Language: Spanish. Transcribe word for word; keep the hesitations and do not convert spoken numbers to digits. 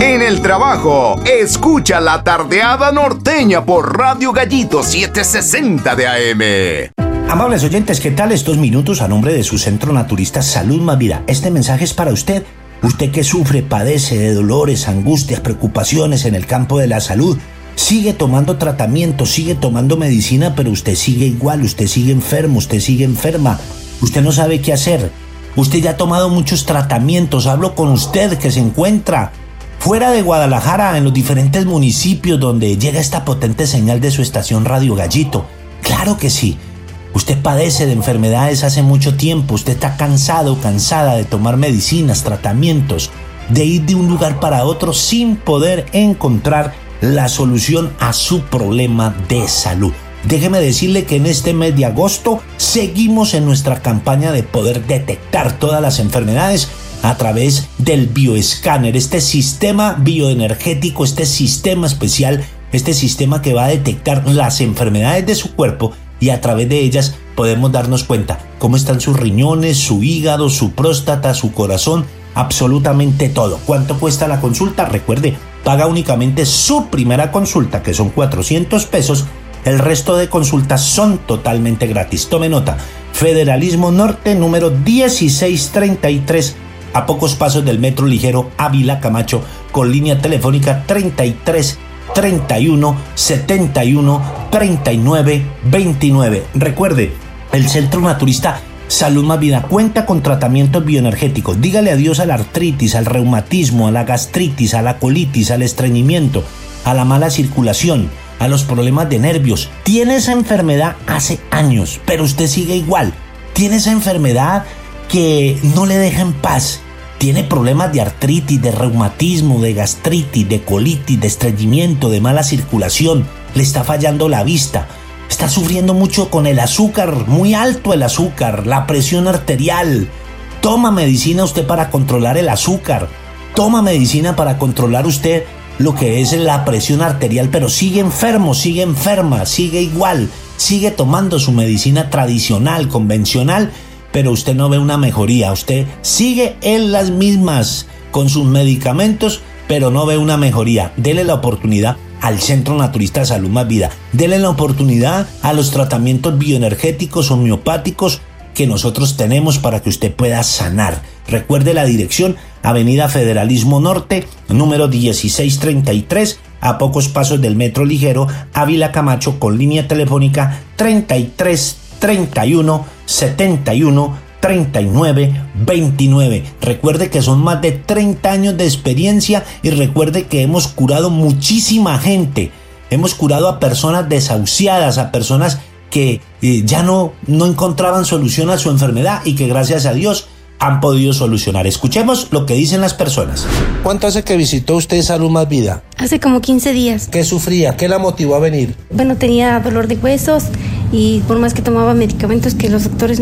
En el trabajo, escucha La Tardeada Norteña por Radio Gallito setecientos sesenta de A M. Amables oyentes, ¿qué tal estos minutos a nombre de su Centro Naturista Salud Más Vida? Este mensaje es para usted, usted que sufre, padece de dolores, angustias, preocupaciones en el campo de la salud. Sigue tomando tratamiento, sigue tomando medicina, pero usted sigue igual, usted sigue enfermo, usted sigue enferma. Usted no sabe qué hacer. Usted ya ha tomado muchos tratamientos. Hablo con usted que se encuentra fuera de Guadalajara, en los diferentes municipios donde llega esta potente señal de su estación Radio Gallito. Claro que sí. Usted padece de enfermedades hace mucho tiempo. Usted está cansado, cansada de tomar medicinas, tratamientos, de ir de un lugar para otro sin poder encontrar la solución a su problema de salud. Déjeme decirle que en este mes de agosto seguimos en nuestra campaña de poder detectar todas las enfermedades a través del bioescáner, este sistema bioenergético, este sistema especial, este sistema que va a detectar las enfermedades de su cuerpo y a través de ellas podemos darnos cuenta cómo están sus riñones, su hígado, su próstata, su corazón, absolutamente todo. ¿Cuánto cuesta la consulta? Recuerde, paga únicamente su primera consulta, que son cuatrocientos pesos. El resto de consultas son totalmente gratis. Tome nota. Federalismo Norte, número dieciséis treinta y tres, a pocos pasos del metro ligero Ávila Camacho, con línea telefónica treinta y tres treinta y uno setenta y uno treinta y nueve veintinueve. Recuerde, el Centro Naturista Salud Más Vida cuenta con tratamientos bioenergéticos. Dígale adiós a la artritis, al reumatismo, a la gastritis, a la colitis, al estreñimiento, a la mala circulación, a los problemas de nervios. Tiene esa enfermedad hace años, pero usted sigue igual. Tiene esa enfermedad que no le deja en paz. Tiene problemas de artritis, de reumatismo, de gastritis, de colitis, de estreñimiento, de mala circulación. Le está fallando la vista. Está sufriendo mucho con el azúcar, muy alto el azúcar, la presión arterial. Toma medicina usted para controlar el azúcar. Toma medicina para controlar usted lo que es la presión arterial, pero sigue enfermo, sigue enferma, sigue igual. Sigue tomando su medicina tradicional, convencional, pero usted no ve una mejoría. Usted sigue en las mismas con sus medicamentos, pero no ve una mejoría. Dele la oportunidad al Centro Naturista Salud Más Vida. Dele la oportunidad a los tratamientos bioenergéticos, homeopáticos que nosotros tenemos para que usted pueda sanar. Recuerde la dirección: Avenida Federalismo Norte, número dieciséis treinta y tres, a pocos pasos del metro ligero Ávila Camacho, con línea telefónica treinta y tres treinta y uno setenta y uno treinta y nueve veintinueve. Recuerde que son más de treinta años de experiencia y recuerde que hemos curado muchísima gente. Hemos curado a personas desahuciadas, a personas que eh, ya no, no encontraban solución a su enfermedad y que gracias a Dios han podido solucionar. Escuchemos lo que dicen las personas. ¿Cuánto hace que visitó usted Salud Más Vida? Hace como quince días. ¿Qué sufría? ¿Qué la motivó a venir? Bueno, tenía dolor de huesos y por más que tomaba medicamentos que los doctores